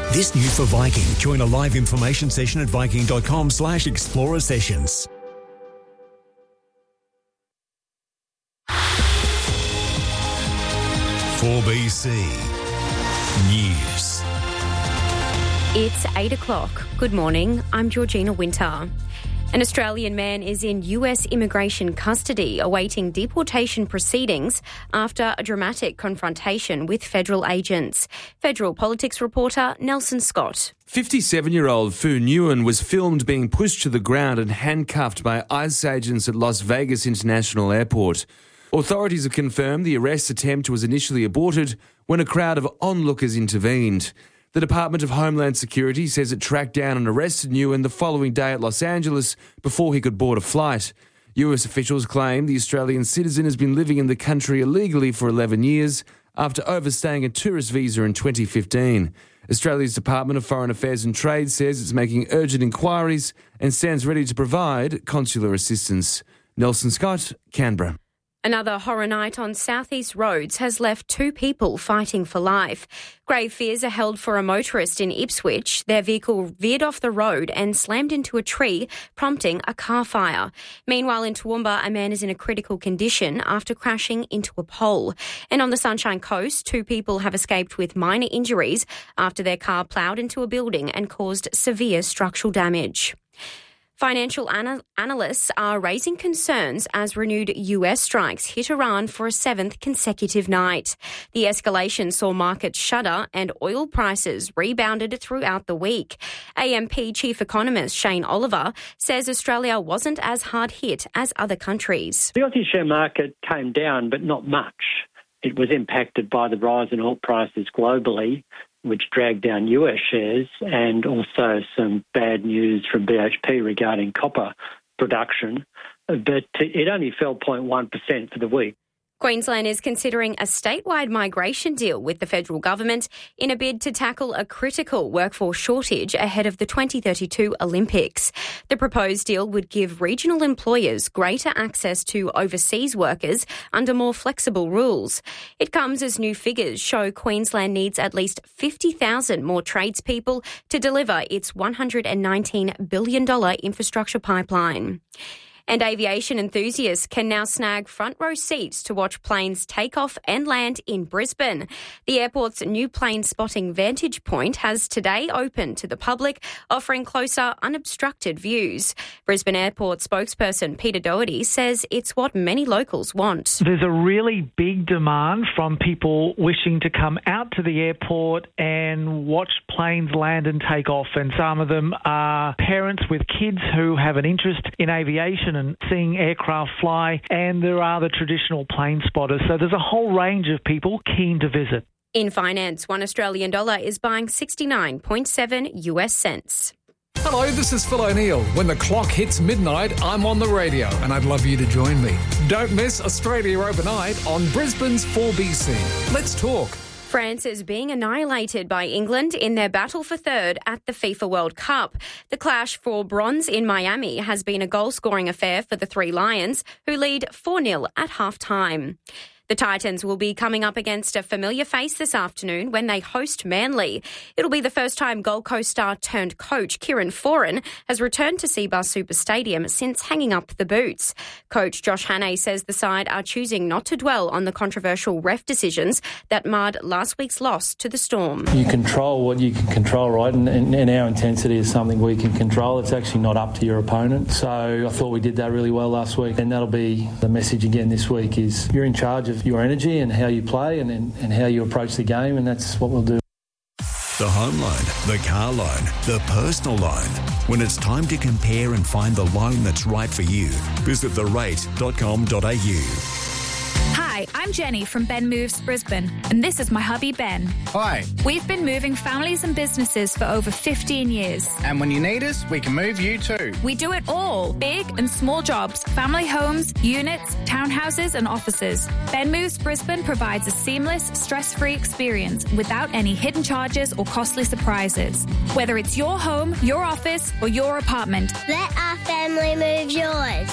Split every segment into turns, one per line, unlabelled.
This news for Viking. Join a live information session at viking.com/explorer sessions. For BC News.
It's 8 o'clock. Good morning. I'm Georgina Winter. An Australian man is in US immigration custody awaiting deportation proceedings after a dramatic confrontation with federal agents. Federal politics reporter Nelson Scott.
57-year-old Fu Nguyen was filmed being pushed to the ground and handcuffed by ICE agents at Las Vegas International Airport. Authorities have confirmed the arrest attempt was initially aborted when a crowd of onlookers intervened. The Department of Homeland Security says it tracked down and arrested Nguyen the following day at Los Angeles before he could board a flight. US officials claim the Australian citizen has been living in the country illegally for 11 years after overstaying a tourist visa in 2015. Australia's Department of Foreign Affairs and Trade says it's making urgent inquiries and stands ready to provide consular assistance. Nelson Scott, Canberra.
Another horror night on southeast roads has left 2 people fighting for life. Grave fears are held for a motorist in Ipswich. Their vehicle veered off the road and slammed into a tree, prompting a car fire. Meanwhile, in Toowoomba, a man is in a critical condition after crashing into a pole. And on the Sunshine Coast, 2 people have escaped with minor injuries after their car ploughed into a building and caused severe structural damage. Financial analysts are raising concerns as renewed US strikes hit Iran for a 7th consecutive night. The escalation saw markets shudder and oil prices rebounded throughout the week. AMP chief economist Shane Oliver says Australia wasn't as hard hit as other countries.
The Aussie share market came down, but not much. It was impacted by the rise in oil prices globally, which dragged down US shares, and also some bad news from BHP regarding copper production. But it only fell 0.1% for the week.
Queensland is considering a statewide migration deal with the federal government in a bid to tackle a critical workforce shortage ahead of the 2032 Olympics. The proposed deal would give regional employers greater access to overseas workers under more flexible rules. It comes as new figures show Queensland needs at least 50,000 more tradespeople to deliver its $119 billion infrastructure pipeline. And aviation enthusiasts can now snag front row seats to watch planes take off and land in Brisbane. The airport's new plane spotting vantage point has today opened to the public, offering closer, unobstructed views. Brisbane Airport spokesperson Peter Doherty says it's what many locals want.
There's a really big demand from people wishing to come out to the airport and watch planes land and take off. And some of them are parents with kids who have an interest in aviation and seeing aircraft fly, and there are the traditional plane spotters. So there's a whole range of people keen to visit.
In finance, $1 Australian is buying 69.7 US cents.
Hello, this is Phil O'Neill. When the clock hits midnight, I'm on the radio and I'd love you to join me. Don't miss Australia Overnight on Brisbane's 4BC. Let's talk.
France is being annihilated by England in their battle for third at the FIFA World Cup. The clash for bronze in Miami has been a goal-scoring affair for the Three Lions, who lead 4-0 at half-time. The Titans will be coming up against a familiar face this afternoon when they host Manly. It'll be the first time Gold Coast star turned coach Kieran Foran has returned to Cbus Super Stadium since hanging up the boots. Coach Josh Hannay says the side are choosing not to dwell on the controversial ref decisions that marred last week's loss to the Storm.
You control what you can control, right? And our intensity is something we can control. It's actually not up to your opponent. So I thought we did that really well last week, and that'll be the message again this week is you're in charge of your energy and how you play and how you approach the game, and that's what we'll do.
The home loan, the car loan, the personal loan. When it's time to compare and find the loan that's right for you, visit therate.com.au.
Hi, I'm Jenny from Ben Moves Brisbane, and this is my hubby Ben.
Hi.
We've been moving families and businesses for over 15 years.
And when you need us, we can move you too.
We do it all. Big and small jobs, family homes, units, townhouses and offices. Ben Moves Brisbane provides a seamless, stress-free experience without any hidden charges or costly surprises. Whether it's your home, your office or your apartment.
Let our family move yours.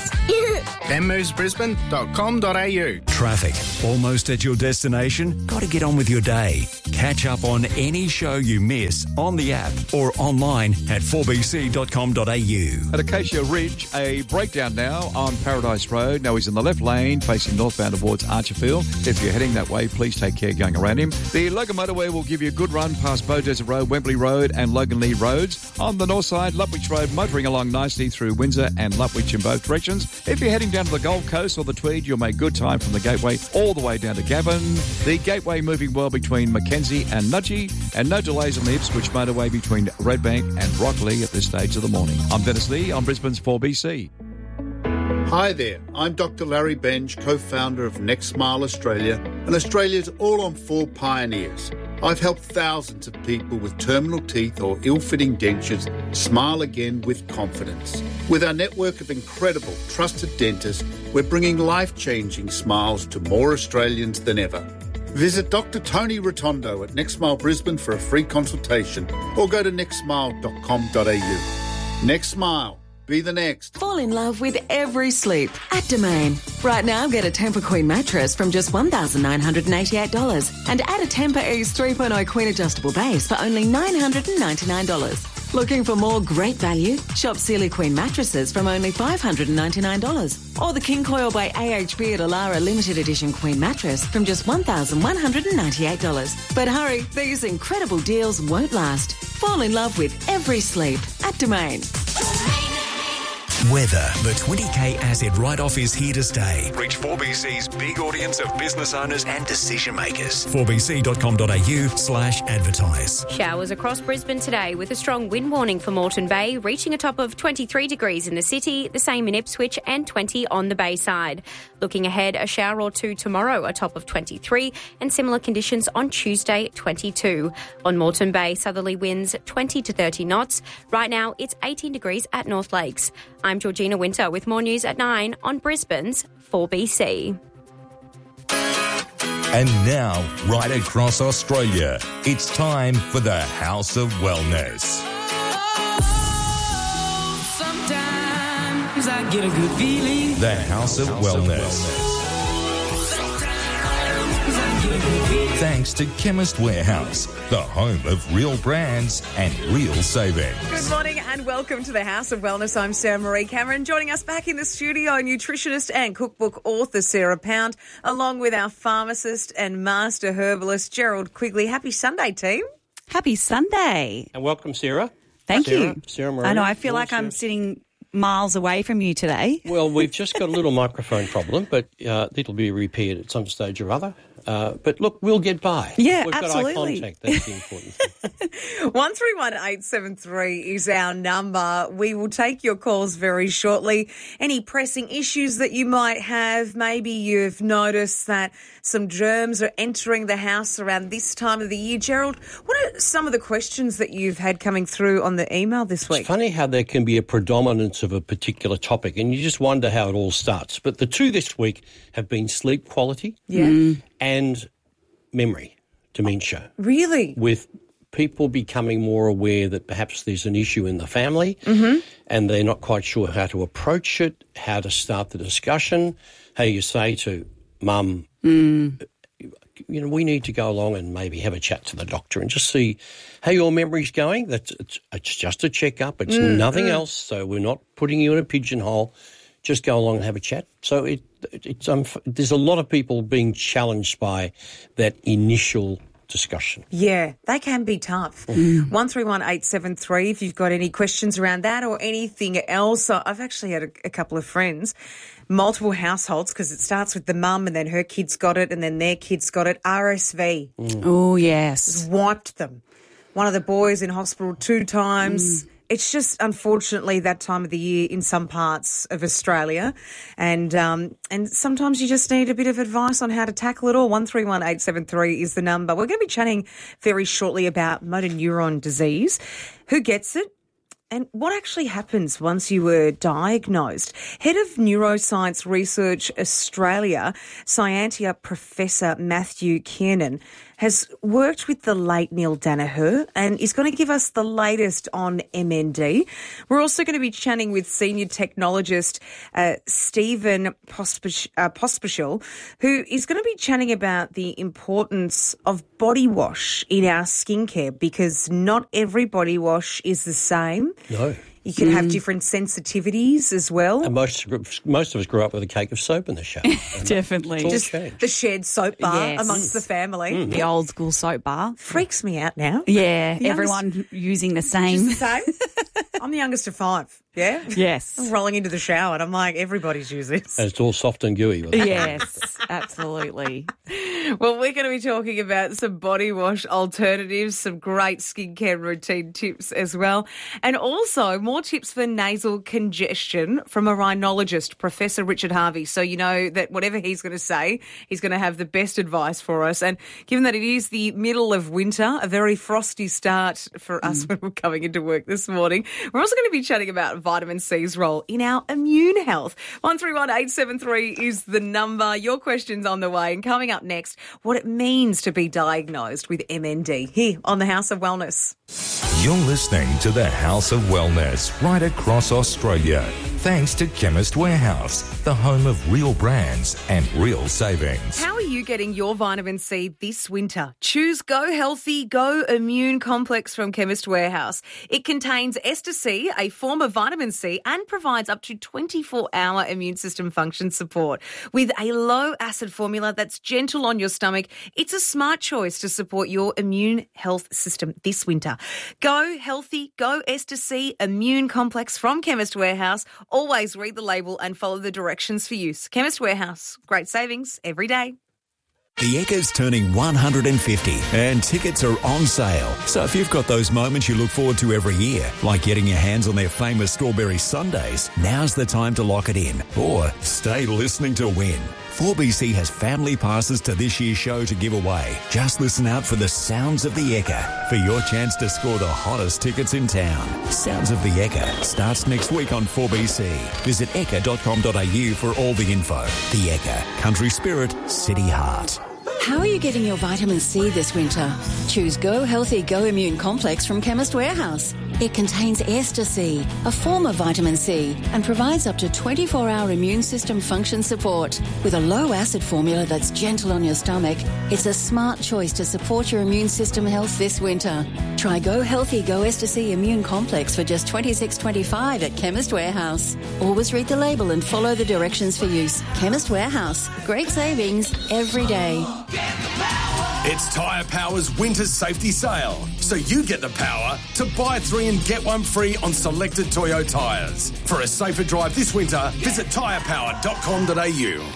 benmovesbrisbane.com.au.
Traffic. Almost at your destination? Got to get on with your day. Catch up on any show you miss on the app or online at 4bc.com.au.
At Acacia Ridge, a breakdown now on Paradise Road. Now he's in the left lane, facing northbound towards Archerfield. If you're heading that way, please take care going around him. The Logan Motorway will give you a good run past Bow Desert Road, Wembley Road and Logan Lee Roads. On the north side, Lutwich Road, motoring along nicely through Windsor and Lutwich in both directions. If you're heading down to the Gold Coast or the Tweed, you'll make good time from the Gateway all the way down to Gavin. The Gateway moving well between Mackenzie and Nudgee, and no delays on the Ipswich Motorway between Redbank and Rockley at this stage of the morning. I'm Dennis Lee on Brisbane's 4BC.
Hi there, I'm Dr. Larry Benj, co-founder of Next Smile Australia and Australia's all-on-4 pioneers. I've helped thousands of people with terminal teeth or ill-fitting dentures smile again with confidence. With our network of incredible, trusted dentists, we're bringing life-changing smiles to more Australians than ever. Visit Dr. Tony Rotondo at Next Smile Brisbane for a free consultation or go to nextsmile.com.au. Next Smile. Be the next.
Fall in love with every sleep at Domain. Right now, get a Tempur Queen mattress from just $1,988 and add a Tempur Ease 3.0 Queen adjustable base for only $999. Looking for more great value? Shop Sealy Queen mattresses from only $599. Or the King Coil by AHB at Alara limited edition Queen mattress from just $1,198. But hurry, these incredible deals won't last. Fall in love with every sleep at Domain.
Weather. The 20K asset write-off is here to stay. Reach 4BC's big audience of business owners and decision makers. 4bc.com.au/advertise.
Showers across Brisbane today with a strong wind warning for Moreton Bay, reaching a top of 23 degrees in the city, the same in Ipswich and 20 on the Bayside. Looking ahead, a shower or two tomorrow, a top of 23, and similar conditions on Tuesday, 22. On Moreton Bay, southerly winds 20 to 30 knots. Right now, it's 18 degrees at North Lakes. I'm Georgina Winter with more news at 9 on Brisbane's 4BC.
And now, right across Australia, it's time for the House of Wellness.
Sometimes I get a good feeling.
The House of Wellness. Thanks to Chemist Warehouse, the home of real brands and real savings.
Good morning and welcome to the House of Wellness. I'm Sarah Marie Cameron. Joining us back in the studio, nutritionist and cookbook author Sarah Pound, along with our pharmacist and master herbalist Gerald Quigley. Happy Sunday, team.
Happy Sunday.
And welcome, Sarah.
Thank you.
Sarah Marie.
I know, I feel like I'm sitting miles away from you today.
Well, we've just got a little microphone problem, but it'll be repaired at some stage or other. But look, we'll get by.
Yeah,
We've
absolutely.
got eye contact. That's the important thing.
131873 is our number. We will take your calls very shortly. Any pressing issues that you might have, maybe you've noticed that some germs are entering the house around this time of the year. Gerald, what are some of the questions that you've had coming through on the email this week?
It's funny how there can be a predominance of a particular topic, and you just wonder how it all starts. But the two this week have been sleep quality and memory, dementia.
Really?
With people becoming more aware that perhaps there's an issue in the family and they're not quite sure how to approach it, how to start the discussion, how you say to mum, you know, we need to go along and maybe have a chat to the doctor and just see how your memory's going. It's just a checkup. It's nothing else. So we're not putting you in a pigeonhole. Just go along and have a chat. So there's a lot of people being challenged by that initial discussion.
Yeah, they can be tough. 131873 if you've got any questions around that or anything else. I've actually had a couple of friends, multiple households, because it starts with the mum and then her kids got it and then their kids got it. RSV.
Oh, yes.
It's wiped them. One of the boys in hospital 2 times. It's just, unfortunately, that time of the year in some parts of Australia. And sometimes you just need a bit of advice on how to tackle it all. 131873 is the number. We're going to be chatting very shortly about motor neuron disease. Who gets it? And what actually happens once you were diagnosed? Head of Neuroscience Research Australia, Scientia Professor Matthew Kiernan, has worked with the late Neil Danaher and is going to give us the latest on MND. We're also going to be chatting with senior technologist Stephen Pospisil, who is going to be chatting about the importance of body wash in our skincare, because not every body wash is the same.
No.
You can have different sensitivities as well.
And most of us grew up with a cake of soap in the shower.
Definitely.
Just the shared soap bar amongst the family.
The old school soap bar.
Freaks me out now.
Yeah, everyone using the same.
Just the same? I'm the youngest of 5. Yeah?
Yes.
I'm rolling into the shower and I'm like, everybody's using this.
And it's all soft and gooey.
Yes, absolutely.
Well, we're going to be talking about some body wash alternatives, some great skincare routine tips as well, and also more tips for nasal congestion from a rhinologist, Professor Richard Harvey. So you know that whatever he's going to say, he's going to have the best advice for us. And given that it is the middle of winter, a very frosty start for us when we're coming into work this morning, we're also going to be chatting about vitamin C's role in our immune health. 131873 is the number. Your question's on the way. And coming up next, what it means to be diagnosed with MND here on the House of Wellness.
You're listening to the House of Wellness right across Australia. Thanks to Chemist Warehouse, the home of real brands and real savings.
How are you getting your vitamin C this winter? Choose Go Healthy, Go Immune Complex from Chemist Warehouse. It contains ester C, a form of vitamin C, and provides up to 24-hour immune system function support. With a low-acid formula that's gentle on your stomach, it's a smart choice to support your immune health system this winter. Go Healthy, Go Ester C Immune Complex from Chemist Warehouse. Always read the label and follow the directions for use. Chemist Warehouse. Great savings every day.
The Ekka's turning 150 and tickets are on sale. So if you've got those moments you look forward to every year, like getting your hands on their famous strawberry sundaes, now's the time to lock it in. Or stay listening to win. 4BC has family passes to this year's show to give away. Just listen out for the Sounds of the Ekka for your chance to score the hottest tickets in town. Sounds of the Ekka starts next week on 4BC. Visit ekka.com.au for all the info. The Ekka, country spirit, city heart.
How are you getting your vitamin C this winter? Choose Go Healthy, Go Immune Complex from Chemist Warehouse. It contains ester C, a form of vitamin C, and provides up to 24-hour immune system function support. With a low-acid formula that's gentle on your stomach, it's a smart choice to support your immune system health this winter. Try Go Healthy, Go Ester C Immune Complex for just $26.25 at Chemist Warehouse. Always read the label and follow the directions for use. Chemist Warehouse. Great savings every day.
It's Tyre Power's winter safety sale, so you get the power to buy 3 and get 1 free on selected Toyo tyres. For a safer drive this winter, visit tyrepower.com.au.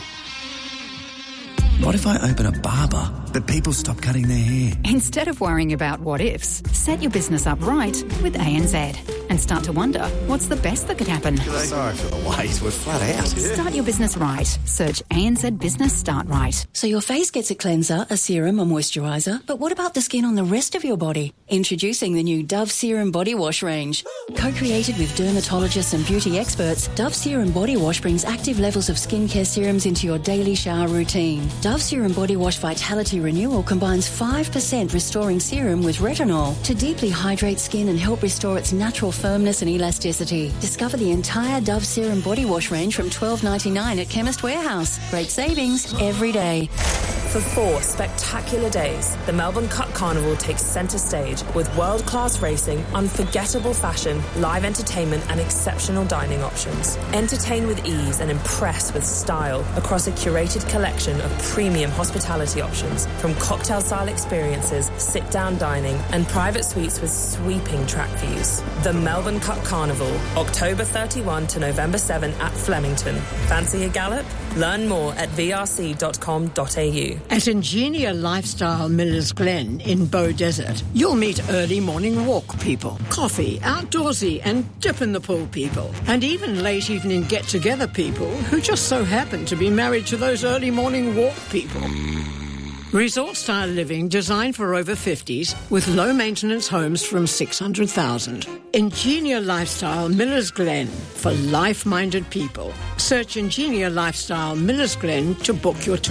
What if I open a barber, but people stop cutting their hair?
Instead of worrying about what ifs, set your business up right with ANZ and start to wonder what's the best that could happen.
Sorry for the wait, we're flat out.
Start your business right. Search ANZ Business Start Right.
So your face gets a cleanser, a serum, a moisturiser, but what about the skin on the rest of your body? Introducing the new Dove Serum Body Wash range. Co-created with dermatologists and beauty experts, Dove Serum Body Wash brings active levels of skincare serums into your daily shower routine. Dove Serum Body Wash Vitality Renewal combines 5% restoring serum with retinol to deeply hydrate skin and help restore its natural firmness and elasticity. Discover the entire Dove Serum Body Wash range from $12.99 at Chemist Warehouse. Great savings every day.
For 4 spectacular days, the Melbourne Cup Carnival takes centre stage with world-class racing, unforgettable fashion, live entertainment and exceptional dining options. Entertain with ease and impress with style across a curated collection of premium hospitality options, from cocktail-style experiences, sit-down dining and private suites with sweeping track views. The Melbourne Cup Carnival, October 31 to November 7 at Flemington. Fancy a gallop? Learn more at vrc.com.au.
At Ingenia Lifestyle Millers Glen in Bow Desert, you'll meet early morning walk people, coffee, outdoorsy and dip in the pool people, and even late evening get-together people who just so happen to be married to those early morning walk people. Resort-style living designed for over 50s with low-maintenance homes from $600,000. Ingenia Lifestyle Millers Glen for life-minded people. Search Ingenia Lifestyle Millers Glen to book your tour.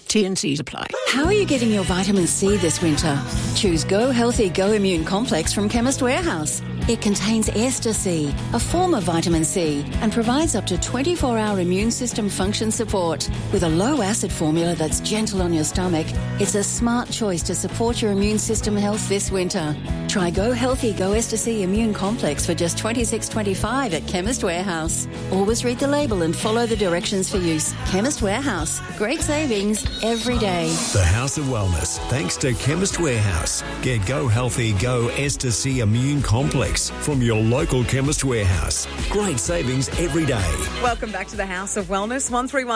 T&Cs apply.
How are you getting your vitamin C this winter? Choose Go Healthy Go Immune Complex from Chemist Warehouse. It contains Ester C, a form of vitamin C, and provides up to 24-hour immune system function support. With a low-acid formula that's gentle on your stomach, it's a smart choice to support your immune system health this winter. Try Go Healthy Go Ester C Immune Complex for just $26.25 at Chemist Warehouse. Always read the label and follow the directions for use. Chemist Warehouse. Great savings every day.
The House of Wellness, thanks to Chemist Warehouse. Get Go Healthy Go Ester C Immune Complex from your local Chemist Warehouse. Great savings every day.
Welcome back to the House of Wellness.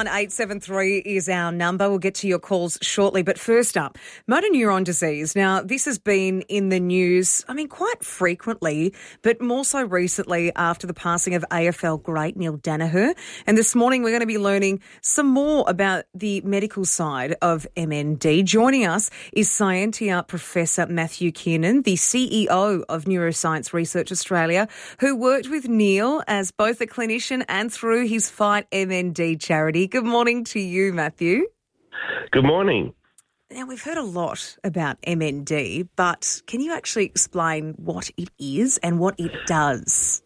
131873 is our number. We'll get to your calls shortly. But first up, motor neuron disease. Now, this has been in the news, quite frequently, but more so recently after the passing of AFL great Neil Daniher. And this morning we're going to be learning some more about the medical side of MND. Joining us is Scientia Professor Matthew Kiernan, the CEO of Neuroscience Research Australia, who worked with Neil as both a clinician and through his Fight MND charity. Good morning to you, Matthew.
Good morning.
Now, we've heard a lot about MND, but can you actually explain what it is and what it does?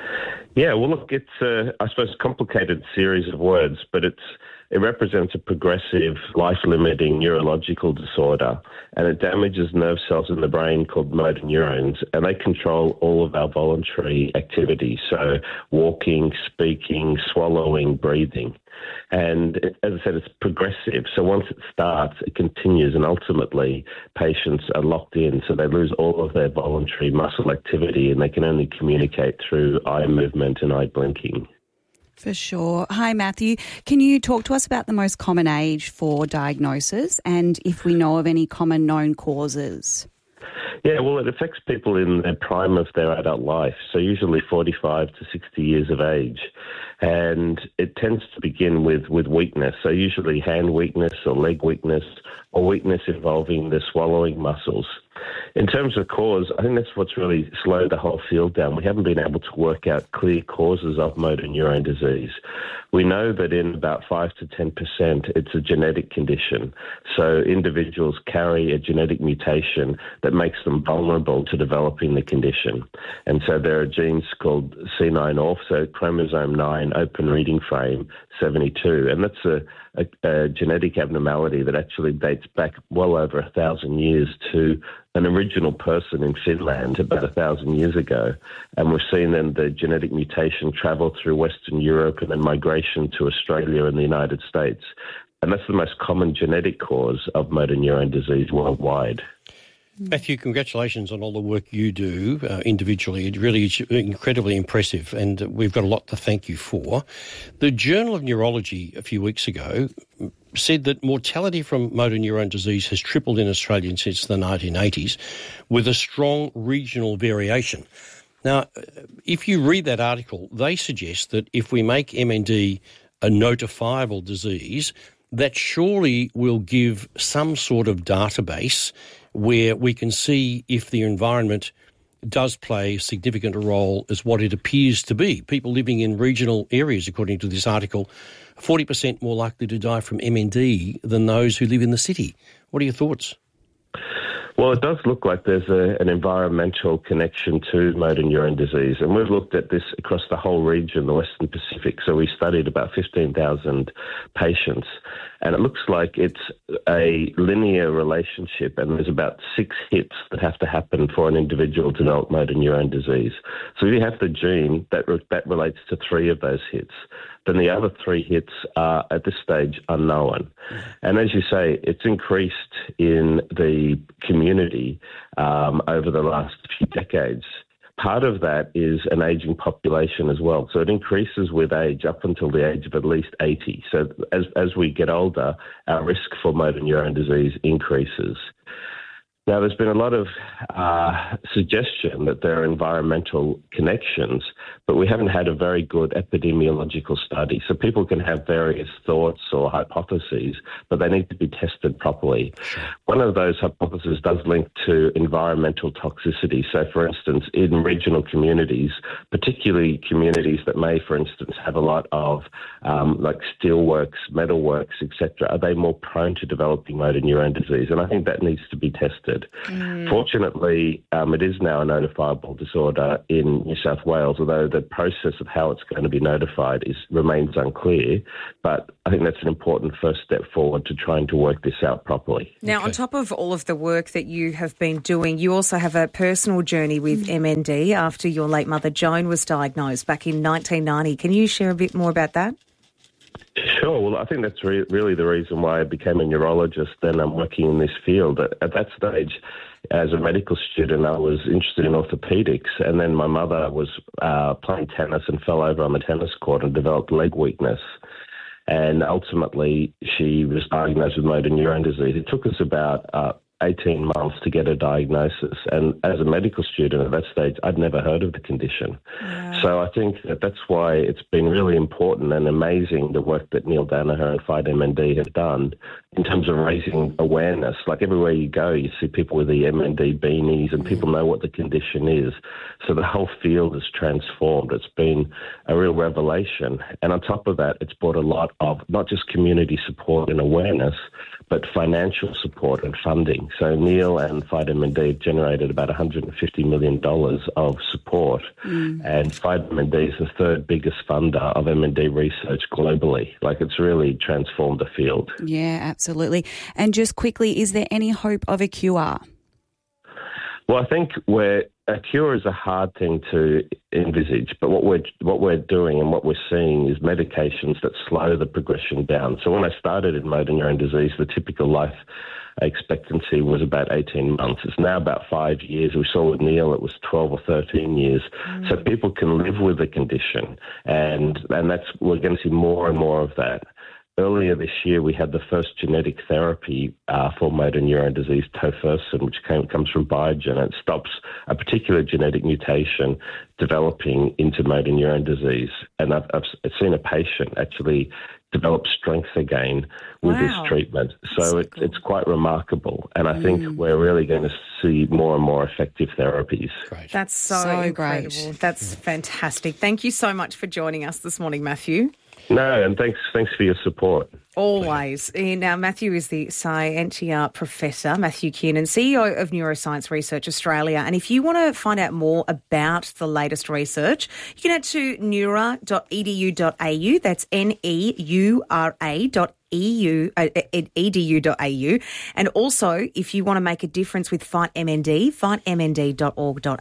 Yeah, well, look, it's I suppose, a complicated series of words, but it represents a progressive, life-limiting neurological disorder, and it damages nerve cells in the brain called motor neurons, and they control all of our voluntary activity, so walking, speaking, swallowing, breathing. And as I said, it's progressive. So once it starts, it continues, and ultimately patients are locked in, so they lose all of their voluntary muscle activity, and they can only communicate through eye movement and eye blinking.
For sure. Hi, Matthew. Can you talk to us about the most common age for diagnosis and if we know of any common known causes?
Yeah, well, it affects people in the prime of their adult life, so usually 45 to 60 years of age. And it tends to begin with weakness, so usually hand weakness or leg weakness or weakness involving the swallowing muscles. In terms of cause, I think that's what's really slowed the whole field down. We haven't been able to work out clear causes of motor neuron disease. We know that in about 5 to 10%, it's a genetic condition. So individuals carry a genetic mutation that makes them vulnerable to developing the condition. And so there are genes called C9orf, so chromosome 9, open reading frame 72. And that's a genetic abnormality that actually dates back well over 1,000 years to an original person in Finland about 1,000 years ago. And we've seen then the genetic mutation travel through Western Europe and then migration to Australia and the United States. And that's the most common genetic cause of motor neuron disease worldwide.
Matthew, congratulations on all the work you do individually. It really is incredibly impressive, and we've got a lot to thank you for. The Journal of Neurology a few weeks ago said that mortality from motor neuron disease has tripled in Australia since the 1980s, with a strong regional variation. Now, if you read that article, they suggest that if we make MND a notifiable disease, that surely will give some sort of database where we can see if the environment does play a significant role as what it appears to be. People living in regional areas, according to this article, 40% more likely to die from MND than those who live in the city. What are your thoughts?
Well, it does look like there's an environmental connection to motor neuron disease, and we've looked at this across the whole region, the Western Pacific. So we studied about 15,000 patients, and it looks like it's a linear relationship, and there's about 6 hits that have to happen for an individual to develop motor neuron disease. So if you have the gene, that relates to 3 of those hits. Then the other 3 hits are, at this stage, unknown. And as you say, it's increased in the community over the last few decades. Part of that is an ageing population as well. So it increases with age up until the age of at least 80. So as we get older, our risk for motor neuron disease increases. Now, there's been a lot of suggestion that there are environmental connections, but we haven't had a very good epidemiological study. So people can have various thoughts or hypotheses, but they need to be tested properly. One of those hypotheses does link to environmental toxicity. So, for instance, in regional communities, particularly communities that may, for instance, have a lot of like steelworks, metalworks, etc., are they more prone to developing motor neurone disease? And I think that needs to be tested. Fortunately, it is now a notifiable disorder in New South Wales, although the process of how it's going to be notified remains unclear. But I think that's an important first step forward to trying to work this out properly.
Now, on top of all of the work that you have been doing, you also have a personal journey with MND after your late mother Joan was diagnosed back in 1990. Can you share a bit more about that?
Sure. Well, I think that's really the reason why I became a neurologist and I'm working in this field. At that stage, as a medical student, I was interested in orthopedics, and then my mother was playing tennis and fell over on the tennis court and developed leg weakness. And ultimately, she was diagnosed with motor neurone disease. It took us about 18 months to get a diagnosis. And as a medical student at that stage, I'd never heard of the condition. Yeah. So I think that's why it's been really important and amazing the work that Neil Danaher and Fight MND have done in terms of raising awareness. Like everywhere you go, you see people with the MND beanies and people know what the condition is. So the whole field has transformed. It's been a real revelation. And on top of that, it's brought a lot of not just community support and awareness, but financial support and funding. So Neil and Fight MND have generated about $150 million of support, and Fight MND is the third biggest funder of MND research globally. Like, it's really transformed the field.
Yeah, absolutely. And just quickly, is there any hope of a cure?
Well, I think a cure is a hard thing to envisage, but what we're doing and what we're seeing is medications that slow the progression down. So when I started in motor neurone disease, the typical life expectancy was about 18 months. It's now about 5 years. We saw with Neil it was 12 or 13 years. So people can live with the condition, and we're going to see more and more of that. Earlier this year, we had the first genetic therapy for motor neurone disease, tofersen, which comes from Biogen. It stops a particular genetic mutation developing into motor neurone disease. And I've seen a patient actually develop strength again with this treatment. So it's quite remarkable. And I think we're really going to see more and more effective therapies.
Great. That's so incredible. Great. That's fantastic. Thank you so much for joining us this morning, Matthew.
No, and thanks for your support.
Always. Now, Matthew is the Scientia Professor, Matthew Kiernan, CEO of Neuroscience Research Australia. And if you want to find out more about the latest research, you can head to neura.edu.au. That's neura.edu.au. And also, if you want to make a difference with Fight MND, fightmnd.org.au.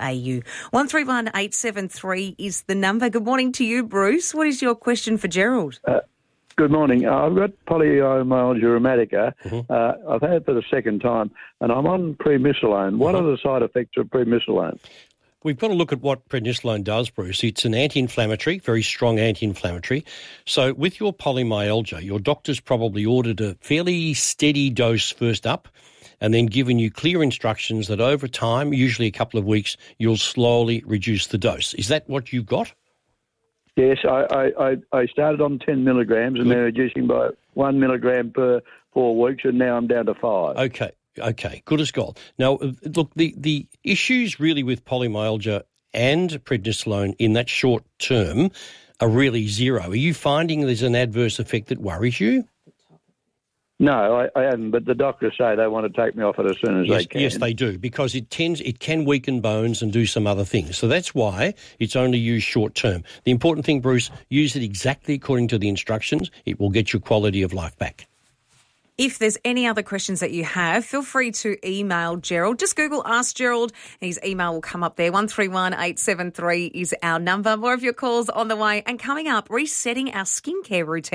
131873 is the number. Good morning to you, Bruce. What is your question for Gerald?
Good morning. I've got polymyalgia rheumatica. I've had it for the second time, and I'm on prednisolone. What are the side effects of prednisolone?
We've got to look at what prednisolone does, Bruce. It's an anti-inflammatory, very strong anti-inflammatory. So with your polymyalgia, your doctor's probably ordered a fairly steady dose first up and then given you clear instructions that over time, usually a couple of weeks, you'll slowly reduce the dose. Is that what you got?
Yes, I started on 10 milligrams and then reducing by 1 milligram per 4 weeks, and now I'm down to 5.
Okay, good as gold. Now, look, the issues really with polymyalgia and prednisolone in that short term are really zero. Are you finding there's an adverse effect that worries you?
No, I haven't, but the doctors say they want to take me off it as soon as they can.
Yes, they do, because it can weaken bones and do some other things. So that's why it's only used short term. The important thing, Bruce, use it exactly according to the instructions. It will get your quality of life back.
If there's any other questions that you have, feel free to email Gerald. Just Google Ask Gerald. His email will come up there. 131873 is our number. More of your calls on the way. And coming up, resetting our skincare routine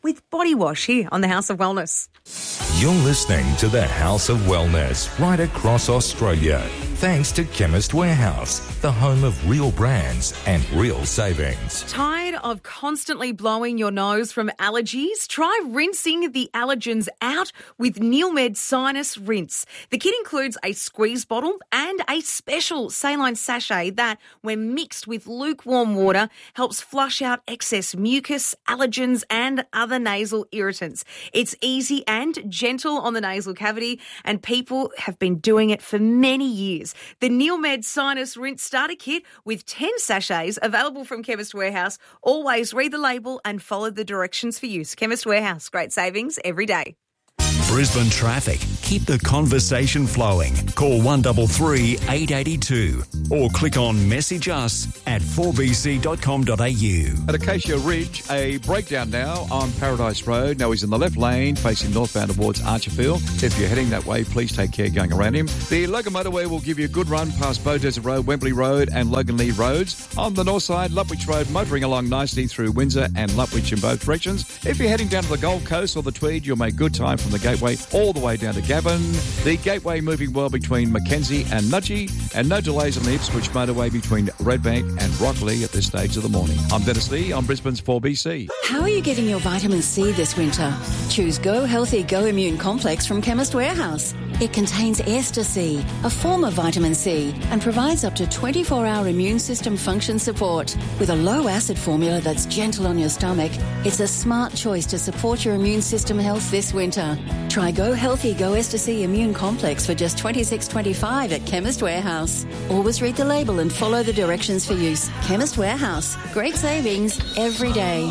with body wash here on the House of Wellness.
You're listening to the House of Wellness right across Australia. Thanks to Chemist Warehouse, the home of real brands and real savings.
Tired of constantly blowing your nose from allergies? Try rinsing the allergens out with Neilmed Sinus Rinse. The kit includes a squeeze bottle and a special saline sachet that, when mixed with lukewarm water, helps flush out excess mucus, allergens and other nasal irritants. It's easy and gentle on the nasal cavity, and people have been doing it for many years. The Neilmed Sinus Rinse Starter Kit with 10 sachets available from Chemist Warehouse. Always read the label and follow the directions for use. Chemist Warehouse, great savings every day.
Brisbane traffic. Keep the conversation flowing. Call 133 882 or click on message us at 4bc.com.au.
At Acacia Ridge, a breakdown now on Paradise Road. Now he's in the left lane, facing northbound towards Archerfield. If you're heading that way, please take care going around him. The Logan Motorway will give you a good run past Bow Desert Road, Wembley Road and Logan Lee Roads. On the north side, Lutwich Road, motoring along nicely through Windsor and Lutwich in both directions. If you're heading down to the Gold Coast or the Tweed, you'll make good time from the Gateway all the way down to Gavin. The Gateway moving well between Mackenzie and Nudgee, and no delays on the Ipswich motorway between Redbank and Rockley at this stage of the morning. I'm Dennis Lee on Brisbane's 4BC.
How are you getting your vitamin C this winter? Choose Go Healthy Go Immune Complex from Chemist Warehouse. It contains Ester C, a form of vitamin C, and provides up to 24-hour immune system function support. With a low-acid formula that's gentle on your stomach, it's a smart choice to support your immune system health this winter. Try Go Healthy Go Ester C Immune Complex for just $26.25 at Chemist Warehouse. Always read the label and follow the directions for use. Chemist Warehouse. Great savings every day.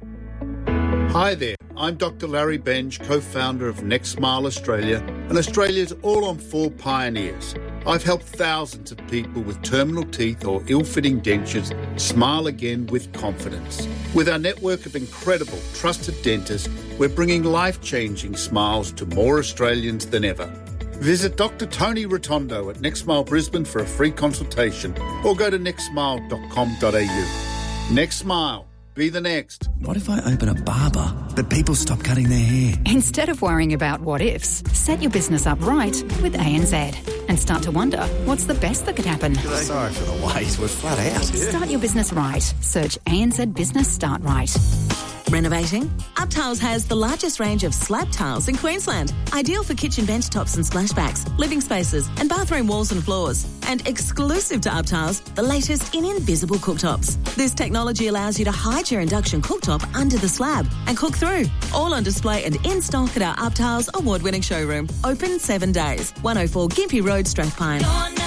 Hi there, I'm Dr. Larry Benj, co-founder of Next Smile Australia and Australia's all-on-4 pioneers. I've helped thousands of people with terminal teeth or ill-fitting dentures smile again with confidence. With our network of incredible, trusted dentists, we're bringing life-changing smiles to more Australians than ever. Visit Dr. Tony Rotondo at Next Smile Brisbane for a free consultation or go to nextsmile.com.au. Next Smile. Be the next.
What if I open a barber, but people stop cutting their hair?
Instead of worrying about what ifs, set your business up right with ANZ and start to wonder what's the best that could happen.
Sorry for the wait, we're flat out.
Start your business right. Search ANZ Business Start Right.
Renovating? UpTiles has the largest range of slab tiles in Queensland. Ideal for kitchen bench tops and splashbacks, living spaces and bathroom walls and floors. And exclusive to UpTiles, the latest in invisible cooktops. This technology allows you to hide your induction cooktop under the slab and cook through. All on display and in stock at our UpTiles award-winning showroom. Open 7 days. 104 Gympie Road, Strathpine.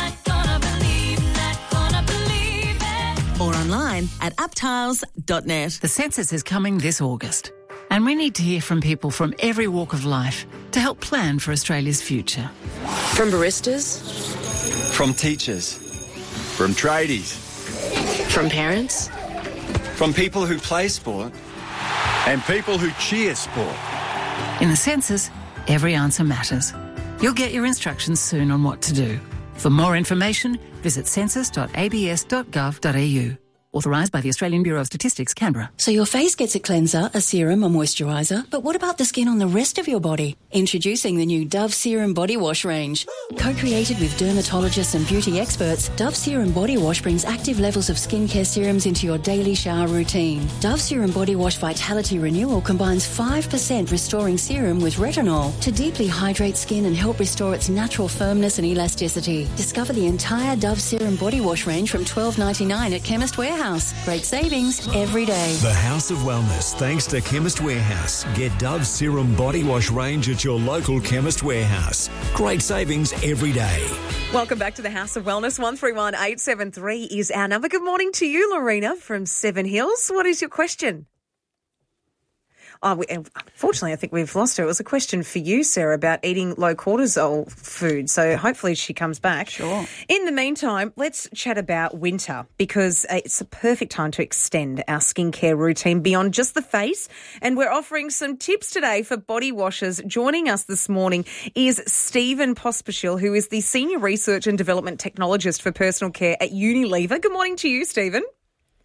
Or online at uptiles.net.
The census is coming this August, and we need to hear from people from every walk of life to help plan for Australia's future.
From baristas,
from teachers, from tradies,
from parents,
from people who play sport, and people who cheer sport.
In the census, every answer matters. You'll get your instructions soon on what to do. For more information, visit census.abs.gov.au. Authorised by the Australian Bureau of Statistics, Canberra.
So your face gets a cleanser, a serum, a moisturiser, but what about the skin on the rest of your body? Introducing the new Dove Serum Body Wash range. Co-created with dermatologists and beauty experts, Dove Serum Body Wash brings active levels of skincare serums into your daily shower routine. Dove Serum Body Wash Vitality Renewal combines 5% restoring serum with retinol to deeply hydrate skin and help restore its natural firmness and elasticity. Discover the entire Dove Serum Body Wash range from $12.99 at Chemist Warehouse. Great savings every day.
The House of Wellness, thanks to Chemist Warehouse. Get Dove Serum Body Wash range at your local Chemist Warehouse. Great savings every day.
Welcome back to the House of Wellness. 131873 is our number. Good morning to you, Lorena from Seven Hills. What is your question? Unfortunately, I think we've lost her. It was a question for you, Sarah, about eating low cortisol food. So hopefully she comes back.
Sure.
In the meantime, let's chat about winter because it's a perfect time to extend our skincare routine beyond just the face. And we're offering some tips today for body washes. Joining us this morning is Stephen Pospisil, who is the Senior Research and Development Technologist for Personal Care at Unilever. Good morning to you, Stephen.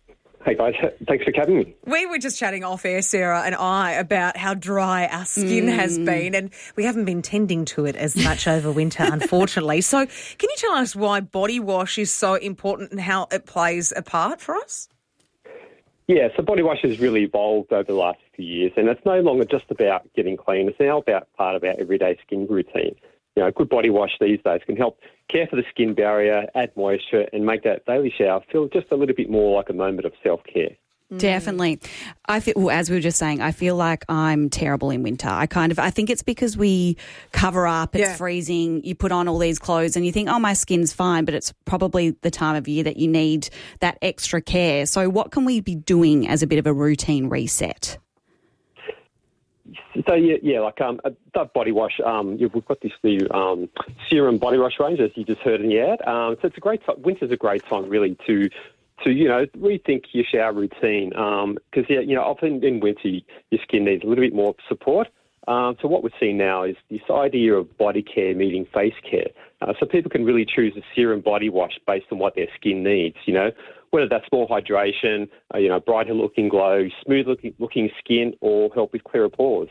Hey guys, thanks for having me.
We were just chatting off air, Sarah and I, about how dry our skin has been, and we haven't been tending to it as much over winter, unfortunately. So can you tell us why body wash is so important and how it plays a part for us?
Yeah, so body wash has really evolved over the last few years, and it's no longer just about getting clean. It's now about part of our everyday skin routine. You know, a good body wash these days can help care for the skin barrier, add moisture, and make that daily shower feel just a little bit more like a moment of self-care.
Definitely. I feel, well, as we were just saying, I feel like I'm terrible in winter. I think it's because we cover up, it's freezing, you put on all these clothes and you think, oh, my skin's fine, but it's probably the time of year that you need that extra care. So what can we be doing as a bit of a routine reset?
So, that body wash, we've got this new serum body wash range, as you just heard in the ad. So it's a great time. Winter's a great time, really, to rethink your shower routine. Because, often in winter, your skin needs a little bit more support. So what we're seeing now is this idea of body care meeting face care. So people can really choose a serum body wash based on what their skin needs, whether that's more hydration, brighter looking glow, smooth looking skin, or help with clearer pores.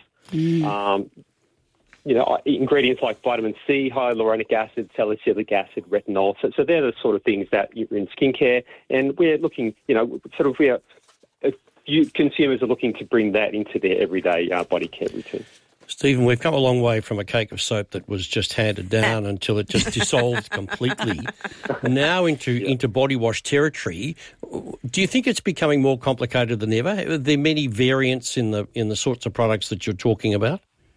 Ingredients like vitamin C, hyaluronic acid, salicylic acid, retinol. So they're the sort of things that you're in skincare, and we're looking, consumers are looking to bring that into their everyday body care routine.
Stephen, we've come a long way from a cake of soap that was just handed down until it just dissolved completely. Now into body wash territory. Do you think it's becoming more complicated than ever? Are there many variants in the sorts of products that you're talking about?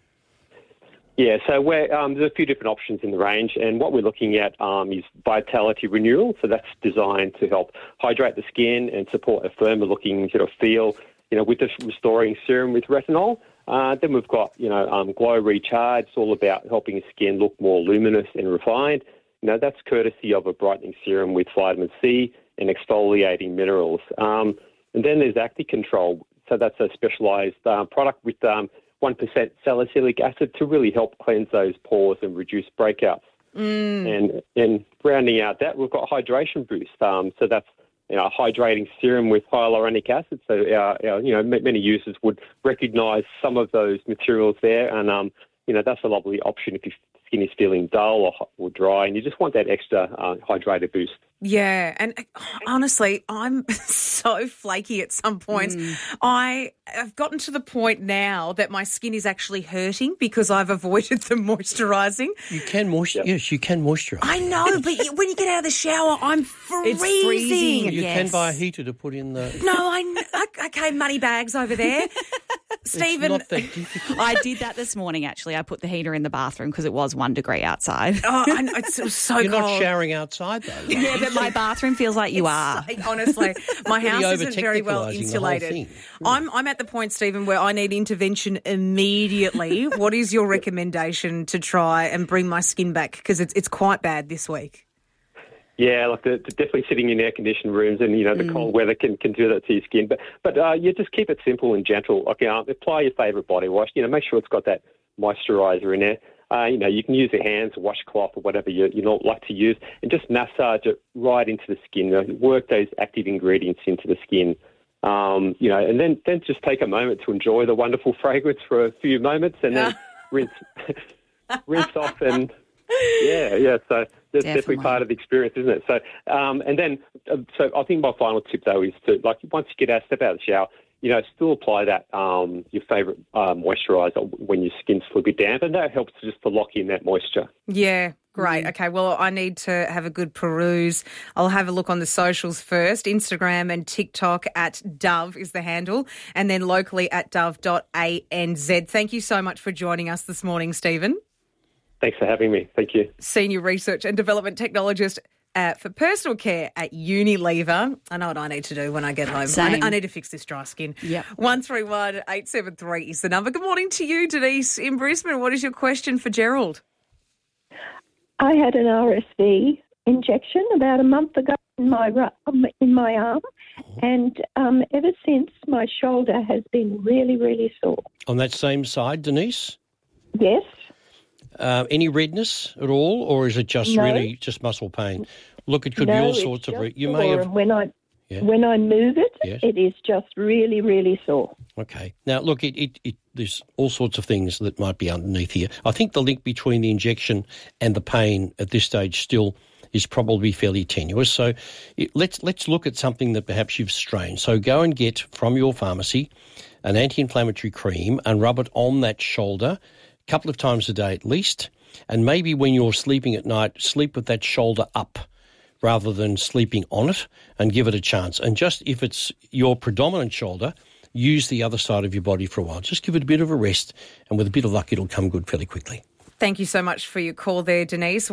Yeah, so there's a few different options in the range, and what we're looking at is Vitality Renewal. So that's designed to help hydrate the skin and support a firmer-looking sort of feel, with the restoring serum with retinol. Then we've got, Glow Recharge. It's all about helping skin look more luminous and refined. That's courtesy of a brightening serum with vitamin C and exfoliating minerals. And then there's Acne Control. So that's a specialised product with 1% salicylic acid to really help cleanse those pores and reduce breakouts. And rounding out that, we've got Hydration Boost. So that's hydrating serum with hyaluronic acid. So many users would recognise some of those materials there, and that's a lovely option if your skin is feeling dull or dry, and you just want that extra hydrated boost.
Yeah, and honestly, I'm so flaky at some points. I've gotten to the point now that my skin is actually hurting because I've avoided the moisturising.
You can moisturise. Yes, you can moisturise.
I know, but when you get out of the shower, I'm freezing.
It's freezing.
You can buy a heater to put in the...
No, okay, money bags over there. Stephen,
it's not that difficult.
I did that this morning, actually. I put the heater in the bathroom because it was 1 degree outside.
Oh, I know, it's so
You're
cold.
not showering outside, though. Right?
Yeah, but my bathroom feels like you are.
Honestly, my house isn't very well insulated. I'm at the point, Stephen, where I need intervention immediately. What is your recommendation to try and bring my skin back? Because it's quite bad this week.
Yeah, definitely sitting in air-conditioned rooms and, the cold weather can do that to your skin. But just keep it simple and gentle. Apply your favourite body wash. Make sure it's got that moisturiser in there. You can use your hands, a washcloth or whatever you like to use, and just massage it right into the skin. Work those active ingredients into the skin. And then just take a moment to enjoy the wonderful fragrance for a few moments and then rinse off and... Yeah. So that's definitely part of the experience, isn't it? So, so I think my final tip though is to once you step out of the shower, still apply that your favourite moisturiser when your skin's a little bit damp, and that helps just to lock in that moisture.
Yeah. Great. Okay, well, I need to have a good peruse. I'll have a look on the socials first. Instagram and TikTok at Dove is the handle, and then locally at dove.anz. Thank you so much for joining us this morning, Stephen.
Thanks for having me. Thank you.
Senior Research and Development Technologist for personal care at Unilever. I know what I need to do when I get home. I need to fix this dry skin.
Yeah.
131873 is the number. Good morning to you, Denise, in Brisbane. What is your question for Gerald?
I had an RSV injection about a month ago in my arm, and ever since my shoulder has been really, really sore.
On that same side, Denise?
Yes.
Any redness at all, or is it just really just muscle pain? Look, it could be all sorts of. You may have.
when I move it,
Yes.
it is just really, really sore.
Okay. Now, look, there's all sorts of things that might be underneath here. I think the link between the injection and the pain at this stage still is probably fairly tenuous. So let's look at something that perhaps you've strained. So go and get from your pharmacy an anti-inflammatory cream and rub it on that shoulder a couple of times a day at least. And maybe when you're sleeping at night, sleep with that shoulder up rather than sleeping on it, and give it a chance. And just if it's your predominant shoulder, use the other side of your body for a while. Just give it a bit of a rest, and with a bit of luck, it'll come good fairly quickly.
Thank you so much for your call there, Denise.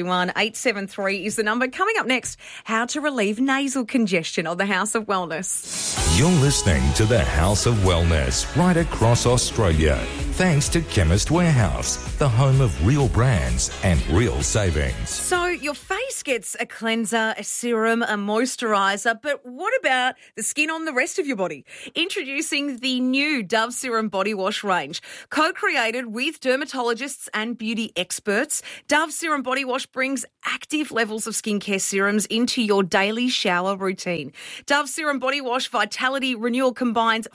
131873 is the number. Coming up next, how to relieve nasal congestion on the House of Wellness.
You're listening to the House of Wellness right across Australia. Thanks to Chemist Warehouse, the home of real brands and real savings.
So your face gets a cleanser, a serum, a moisturiser, but what about the skin on the rest of your body? Introducing the new Dove Serum Body Wash range. Co-created with dermatologists and beauty experts, Dove Serum Body Wash brings active levels of skincare serums into your daily shower routine. Dove Serum Body Wash Vitality Renewal combines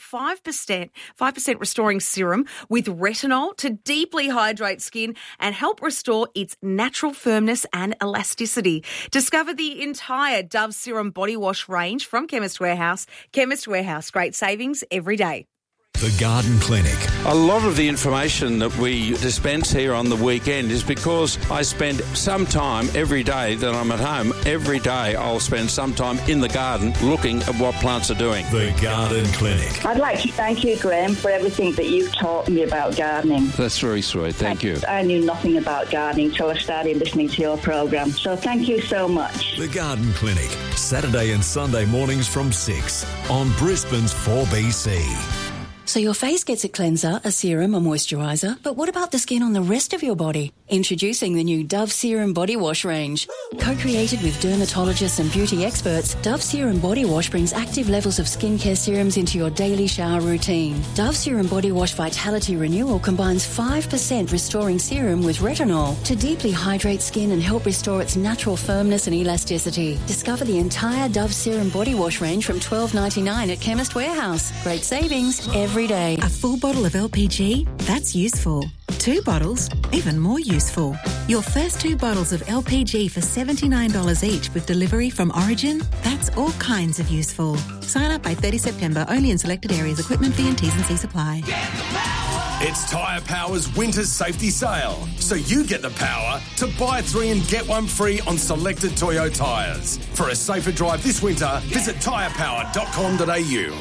5% restoring serum with retinol to deeply hydrate skin and help restore its natural firmness and elasticity. Discover the entire Dove Serum Body Wash range from Chemist Warehouse. Chemist Warehouse, great savings every day.
The Garden Clinic.
A lot of the information that we dispense here on the weekend is because I spend some time every day that I'm at home. Every day I'll spend some time in the garden looking at what plants are doing.
The Garden Clinic.
I'd like to thank you, Graham, for everything that you've taught me about gardening.
That's very sweet. Thank you.
I knew nothing about gardening till I started listening to your programme. So thank you so much.
The Garden Clinic. Saturday and Sunday mornings from 6 on Brisbane's 4BC.
So your face gets a cleanser, a serum, a moisturiser, but what about the skin on the rest of your body? Introducing the new Dove Serum Body Wash range. Co-created with dermatologists and beauty experts, Dove Serum Body Wash brings active levels of skincare serums into your daily shower routine. Dove Serum Body Wash Vitality Renewal combines 5% restoring serum with retinol to deeply hydrate skin and help restore its natural firmness and elasticity. Discover the entire Dove Serum Body Wash range from $12.99 at Chemist Warehouse. Great savings every day.
A full bottle of LPG? That's useful. 2 bottles? Even more useful. Your first 2 bottles of LPG for $79 each with delivery from Origin? That's all kinds of useful. Sign up by 30 September only in selected areas. Equipment fee and T's and C's apply.
It's Tyre Power's winter safety sale, so you get the power to buy 3 and get 1 free on selected Toyo tyres. For a safer drive this winter, visit tyrepower.com.au.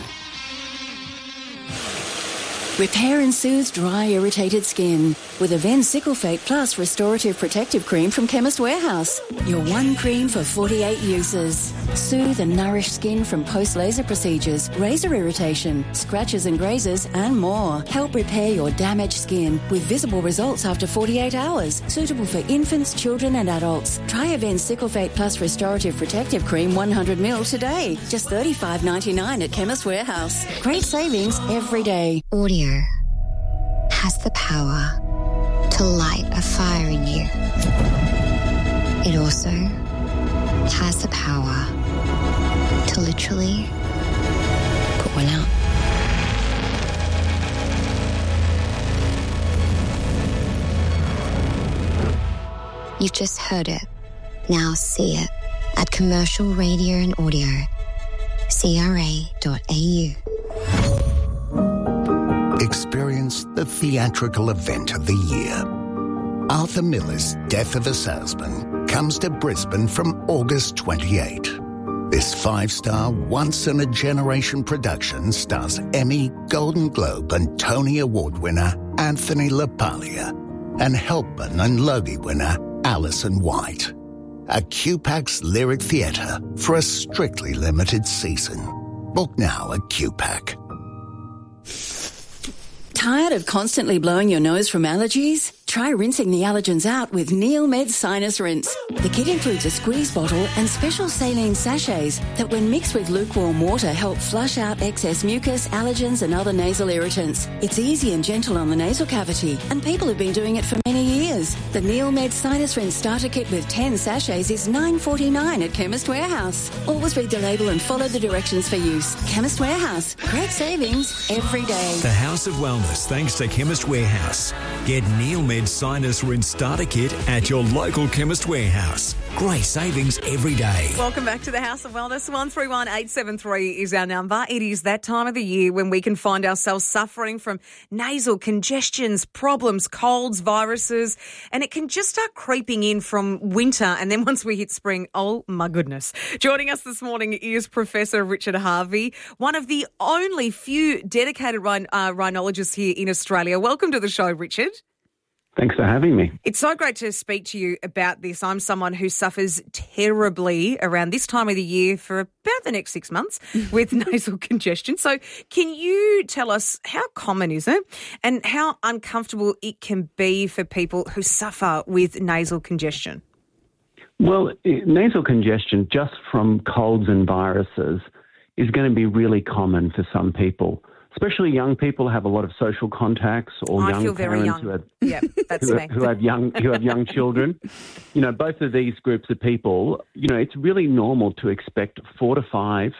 Repair and soothe dry, irritated skin with Aven Cyclefate Plus Restorative Protective Cream from Chemist Warehouse. Your one cream for 48 uses. Soothe and nourish skin from post-laser procedures, razor irritation, scratches and grazes, and more. Help repair your damaged skin with visible results after 48 hours. Suitable for infants, children, and adults. Try Aven Cyclefate Plus Restorative Protective Cream 100ml today. Just $35.99 at Chemist Warehouse. Great savings every day.
Audio has the power to light a fire in you. It also has the power to literally put one out. You've just heard it. Now see it at Commercial Radio and Audio, CRA.au.
Experience the theatrical event of the year. Arthur Miller's Death of a Salesman comes to Brisbane from August 28. This 5-star, once-in-a-generation production stars Emmy, Golden Globe and Tony Award winner Anthony LaPaglia and Helpman and Logie winner Alison White. A QPAC's Lyric Theatre for a strictly limited season. Book now at QPAC.
Tired of constantly blowing your nose from allergies? Try rinsing the allergens out with NeilMed Sinus Rinse. The kit includes a squeeze bottle and special saline sachets that when mixed with lukewarm water help flush out excess mucus, allergens and other nasal irritants. It's easy and gentle on the nasal cavity and people have been doing it for many years. savings. The Neil Med Sinus Rinse Starter Kit with 10 sachets is $9.49 at Chemist Warehouse. Always read the label and follow the directions for use. Chemist Warehouse. Great savings every day.
The House of Wellness, thanks to Chemist Warehouse. Get Neil Med Sinus Rinse Starter Kit at your local Chemist Warehouse. Great savings every day.
Welcome back to the House of Wellness. 131873 is our number. It is that time of the year when we can find ourselves suffering from nasal congestions, problems, colds, viruses, and it can just start creeping in from winter. And then once we hit spring, oh my goodness. Joining us this morning is Professor Richard Harvey, one of the only few dedicated rhinologists here in Australia. Welcome to the show, Richard.
Thanks for having me.
It's so great to speak to you about this. I'm someone who suffers terribly around this time of the year for about the next 6 months with nasal congestion. So can you tell us how common is it and how uncomfortable it can be for people who suffer with nasal congestion?
Well, nasal congestion just from colds and viruses is going to be really common for some people. Especially young people who have a lot of social contacts, or young parents who have young children. You know, both of these groups of people, you know, it's really normal to expect 4 to 5